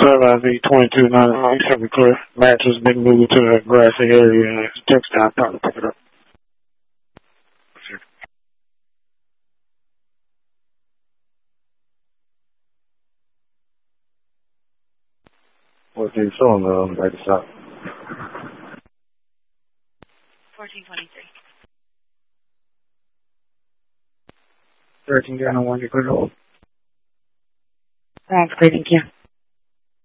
LIV 2299, should be clear. Match has been moved to the grassy area and it's textile. Time to pick it up. 14 cylinder, right to stop. 1423. 13 gallon, 1 you clear. Sounds great, thank you.